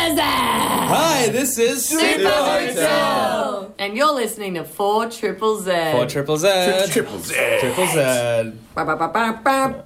Hi, this is Super Hotel. And you're listening to 4 Triple Z. 4 Triple Z. Triple Z. Triple Z. Ba, ba, ba, ba, ba.